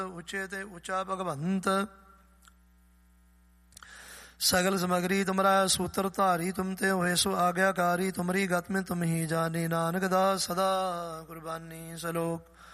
ਉੱਚੇ ਤੇ ਉੱਚਾ ਭਗਵੰਤ, सगल समगरी तुमरा सूत्र धारी, तुम ते होए सो आज्ञाकारी, तुमरी गत में तुम ही जानी, नानक दास सदा कुर्बानी। सलोक